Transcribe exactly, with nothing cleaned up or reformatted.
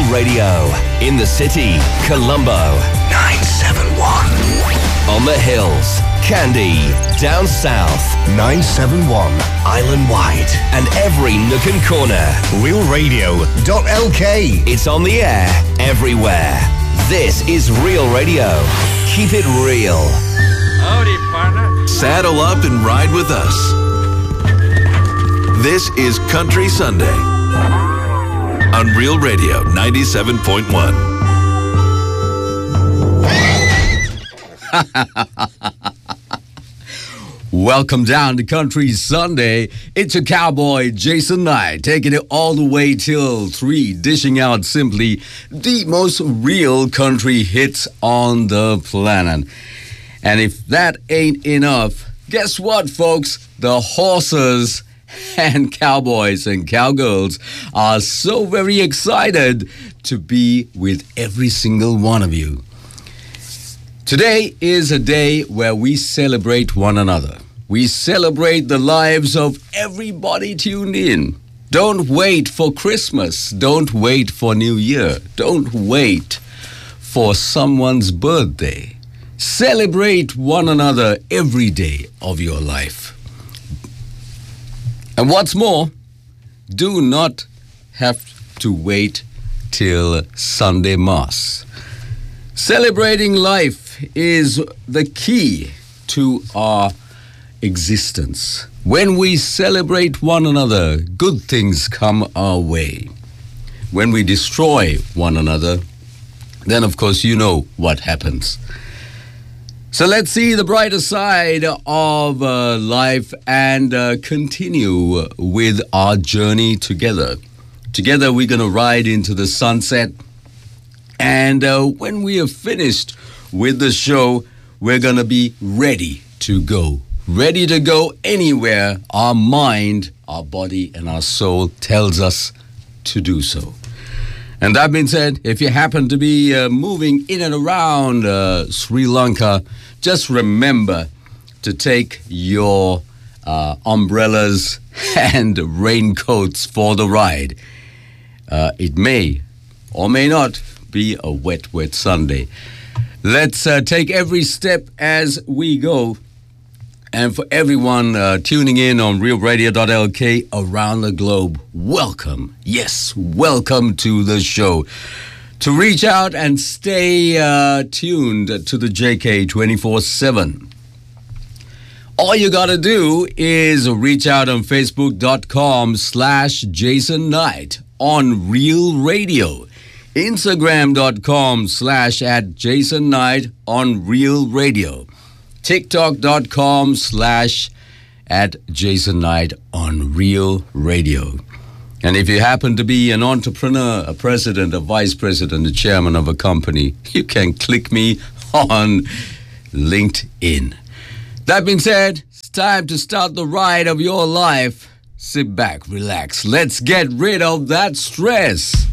Radio. In the city, Colombo, nine seven one. On the hills, Kandy. Down south, nine seven one. Island wide. And every nook and corner. real radio dot l k. It's on the air everywhere. This is Real Radio. Keep it real. Howdy, partner. Saddle up and ride with us. This is Country Sunday on Real Radio ninety-seven point one. Welcome down to Country Sunday. It's your cowboy, Jason Knight, taking it all the way till three, dishing out simply the most real country hits on the planet. And if that ain't enough, guess what, folks? The horses and cowboys and cowgirls are so very excited to be with every single one of you. Today is a day where we celebrate one another. We celebrate the lives of everybody tuned in. Don't wait for Christmas. Don't wait for New Year. Don't wait for someone's birthday. Celebrate one another every day of your life. And what's more, do not have to wait till Sunday Mass. Celebrating life is the key to our existence. When we celebrate one another, good things come our way. When we destroy one another, then of course you know what happens. So let's see the brighter side of uh, life and uh, continue with our journey together. Together we're going to ride into the sunset. And uh, when we are finished with the show, we're going to be ready to go. Ready to go anywhere our mind, our body, and our soul tells us to do so. And that being said, if you happen to be uh, moving in and around uh, Sri Lanka, just remember to take your uh, umbrellas and raincoats for the ride. Uh, it may or may not be a wet, wet Sunday. Let's uh, take every step as we go. And for everyone uh, tuning in on real radio dot l k around the globe, welcome. Yes, welcome to the show. To reach out and stay uh, tuned to the J K twenty-four seven. All you got to do is reach out on facebook dot com slash Jason Knight on Real Radio. Instagram dot com slash at Jason Knight on Real Radio. TikTok dot com slash at Jason Knight on Real Radio. And if you happen to be an entrepreneur, a president, a vice president, a chairman of a company, you can click me on LinkedIn. That being said, it's time to start the ride of your life. Sit back, relax. Let's get rid of that stress.